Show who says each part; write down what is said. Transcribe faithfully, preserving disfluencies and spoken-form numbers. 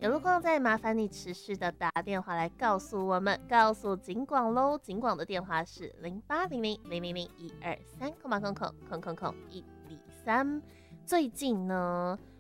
Speaker 1: 有路况再麻烦你持续的打电话来告诉我们，告诉警广喽。警广的电话是零八零零零零零一二三空八空空空空空一里三。最近呢，